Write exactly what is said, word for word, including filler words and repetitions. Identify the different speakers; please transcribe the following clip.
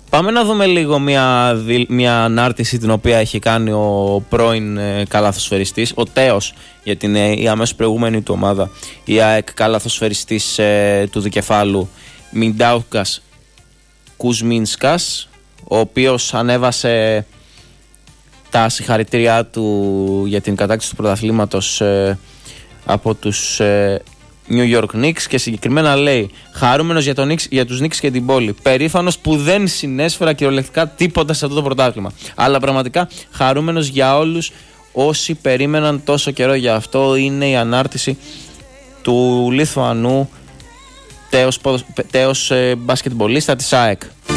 Speaker 1: Πάμε να δούμε λίγο μια, μια ανάρτηση την οποία έχει κάνει ο πρώην ε, καλαθοσφαιριστής, ο Τέος, για την ε, η αμέσως προηγούμενη του ομάδα, η ΑΕΚ, καλαθοσφαιριστής ε, του δικεφάλου Μιντάουκας Κουσμίνσκας, ο οποίος ανέβασε τα συγχαρητήριά του για την κατάκτηση του πρωταθλήματος ε, από τους ε, New York Knicks και συγκεκριμένα λέει: χαρούμενος για, τον Knicks, για τους Knicks και την πόλη. Περήφανος που δεν συνέσφερα κυριολεκτικά τίποτα σε αυτό το πρωτάθλημα. Αλλά πραγματικά χαρούμενος για όλους όσοι περίμεναν τόσο καιρό για αυτό. Είναι η ανάρτηση του Λιθουανού τέος, τέος ε, μπασκετμπολίστα της ΑΕΚ.